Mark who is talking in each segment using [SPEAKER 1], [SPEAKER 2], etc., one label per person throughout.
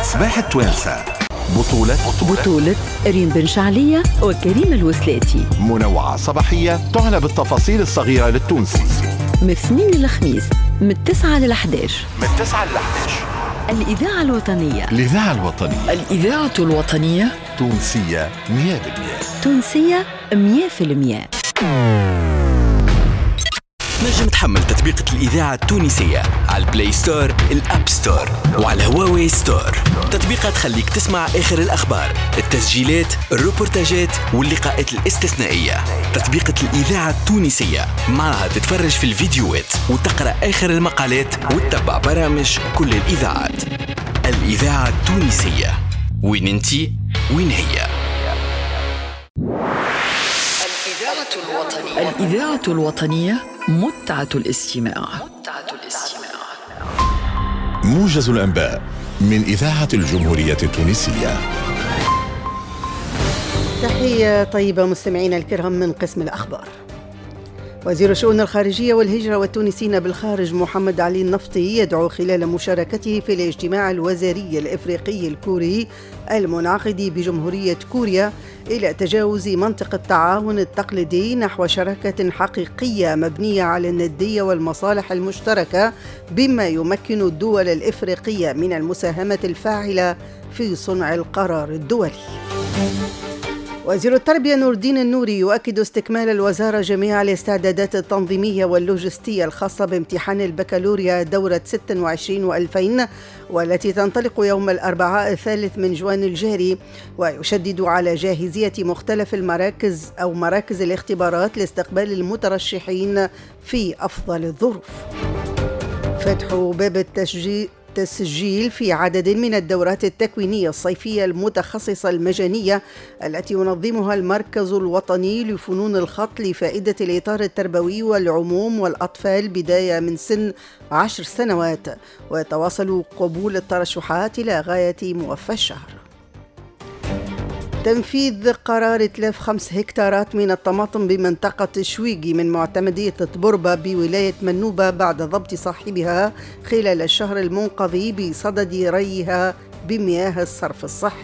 [SPEAKER 1] صباح التوانسة. بطولة
[SPEAKER 2] ريم بن شعلية وكريم الوسلاتي.
[SPEAKER 1] منوعة صباحية تعنى بالتفاصيل الصغيرة للتونسي.
[SPEAKER 2] من الاثنين للخميس من 9 ل11. الإذاعة الوطنية.
[SPEAKER 3] الإذاعة الوطنية
[SPEAKER 1] تونسية 100%.
[SPEAKER 2] تونسية 100%.
[SPEAKER 4] نجم تحمل تطبيقة الإذاعة التونسية على البلاي ستور، الأب ستور وعلى هواوي ستور. تطبيقات تخليك تسمع آخر الأخبار، التسجيلات، الروبورتاجات واللقاءات الاستثنائية. تطبيقة الإذاعة التونسية معها تتفرج في الفيديوهات وتقرأ آخر المقالات وتتبع برامج كل الإذاعات. الإذاعة التونسية، وين انتي وين هي.
[SPEAKER 3] الإذاعة الوطنية متعة الاستماع.
[SPEAKER 5] موجز الأنباء من إذاعة الجمهورية التونسية.
[SPEAKER 6] تحية طيبة مستمعينا الكرام من قسم الأخبار. وزير الشؤون الخارجية والهجرة والتونسيين بالخارج محمد علي النفطي يدعو خلال مشاركته في الاجتماع الوزاري الإفريقي الكوري المنعقد بجمهورية كوريا إلى تجاوز منطق التعاون التقليدي نحو شراكة حقيقية مبنية على الندية والمصالح المشتركة، بما يمكن الدول الإفريقية من المساهمة الفاعلة في صنع القرار الدولي. وزير التربية نور الدين النوري يؤكد استكمال الوزارة جميع الاستعدادات التنظيمية واللوجستية الخاصة بامتحان البكالوريا دورة 26 و2000 والتي تنطلق يوم الأربعاء 3 من جوان الجاري، ويشدد على جاهزية مختلف مراكز الاختبارات لاستقبال المترشحين في أفضل الظروف. فتح باب التسجيل في عدد من الدورات التكوينية الصيفية المتخصصة المجانية التي ينظمها المركز الوطني لفنون الخط لفائدة الإطار التربوي والعموم والأطفال بداية من سن 10 سنوات، ويتواصل قبول الترشحات إلى غاية موفى الشهر. تنفيذ قرار إتلاف 5 هكتارات من الطماطم بمنطقة الشويقي من معتمدية طبربة بولاية منوبة بعد ضبط صاحبها خلال الشهر المنقضي بصدد ريها بمياه الصرف الصحي.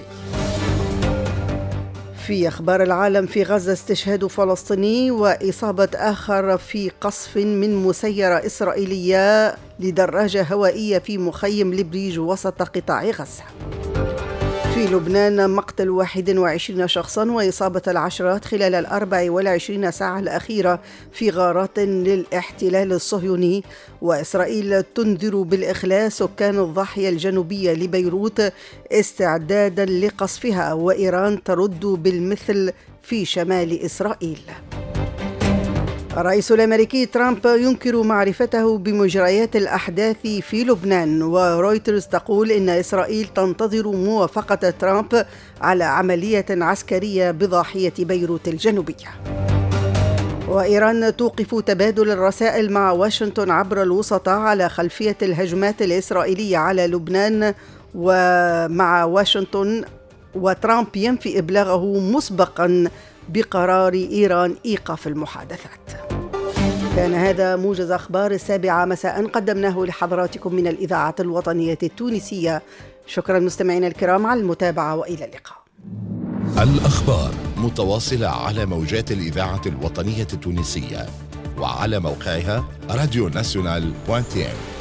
[SPEAKER 6] في أخبار العالم، في غزة استشهاد فلسطيني وإصابة آخر في قصف من مسيرة إسرائيلية لدراجة هوائية في مخيم لبريج وسط قطاع غزة. في لبنان مقتل 21 شخصا وإصابة العشرات خلال 24 ساعة الأخيرة في غارات للاحتلال الصهيوني، وإسرائيل تنذر بالإخلاء سكان الضاحية الجنوبية لبيروت استعدادا لقصفها، وإيران ترد بالمثل في شمال إسرائيل. الرئيس الأمريكي ترامب ينكر معرفته بمجريات الأحداث في لبنان، ورويترز تقول إن إسرائيل تنتظر موافقة ترامب على عملية عسكرية بضاحية بيروت الجنوبية. وإيران توقف تبادل الرسائل مع واشنطن عبر الوسطاء على خلفية الهجمات الإسرائيلية على لبنان ومع واشنطن، وترامب ينفي إبلاغه مسبقا بقرار إيران إيقاف المحادثات. كان هذا موجز أخبار 7 مساء قدمناه لحضراتكم من الإذاعة الوطنية التونسية. شكرا مستمعينا الكرام على المتابعة وإلى اللقاء.
[SPEAKER 5] الأخبار متواصلة على موجات الإذاعة الوطنية التونسية وعلى موقعها radionational.tn.